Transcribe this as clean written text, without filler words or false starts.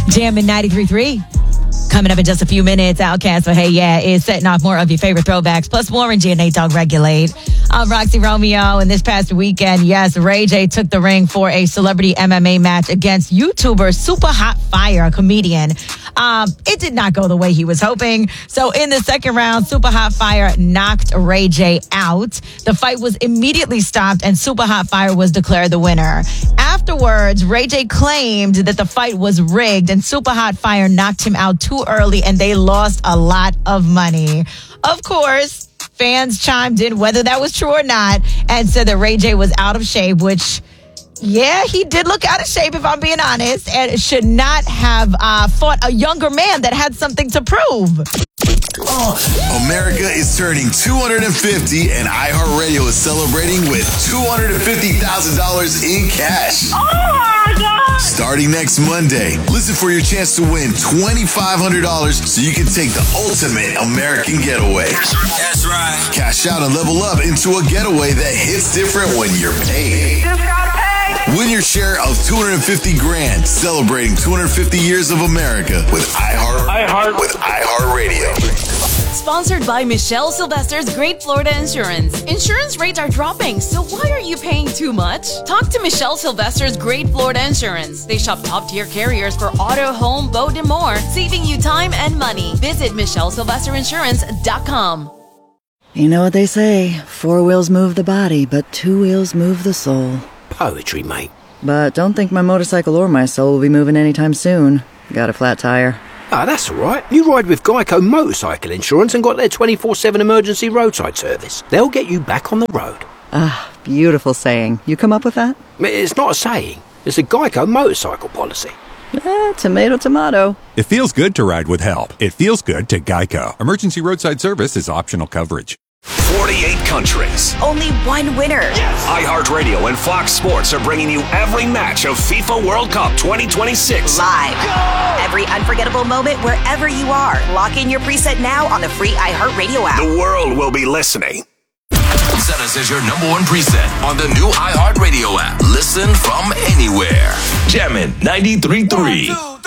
Jammin' 93.3. Coming up in just a few minutes, Outkast for Hey Yeah is setting off more of your favorite throwbacks, plus more in G&A Dog Regulate. I'm Roxy Romeo, and this past weekend, yes, Ray J took the ring for a celebrity MMA match against YouTuber Super Hot Fire, a comedian. It did not go the way he was hoping. So in the second round, Super Hot Fire knocked Ray J out. The fight was immediately stopped, and Super Hot Fire was declared the winner. Afterwards, Ray J claimed that the fight was rigged, and Super Hot Fire knocked him out too early, and they lost a lot of money. Of course, fans chimed in whether that was true or not and said that Ray J was out of shape, which, yeah, he did look out of shape, if I'm being honest, and should not have fought a younger man that had something to prove. America is turning 250 and iHeartRadio is celebrating with $250,000 in cash. Oh my God! Starting next Monday, listen for your chance to win $2,500 so you can take the ultimate American getaway. That's right. Cash out and level up into a getaway that hits different when you're paid. Just got paid! Win your share of $250 grand, celebrating 250 years of America with iHeartRadio. Sponsored by Michelle Sylvester's Great Florida Insurance. Insurance rates are dropping, so why are you paying too much? Talk to Michelle Sylvester's Great Florida Insurance. They shop top-tier carriers for auto, home, boat, and more, saving you time and money. Visit MichelleSylvesterInsurance.com. You know what they say, 4 wheels move the body, but 2 wheels move the soul. Poetry, mate. But don't think my motorcycle or my soul will be moving anytime soon. Got a flat tire. Ah, that's all right. You ride with Geico Motorcycle Insurance and got their 24/7 emergency roadside service. They'll get you back on the road. Ah, beautiful saying. You come up with that? It's not a saying. It's a Geico motorcycle policy. Tomato, tomato. It feels good to ride with help. It feels good to Geico. Emergency roadside service is optional coverage. 48 countries. Only one winner. Yes. iHeartRadio and Fox Sports are bringing you every match of FIFA World Cup 2026. Live. Go! Every unforgettable moment wherever you are. Lock in your preset now on the free iHeartRadio app. The world will be listening. Set us as your number one preset on the new iHeartRadio app. Listen from anywhere. Jammin' 93.3.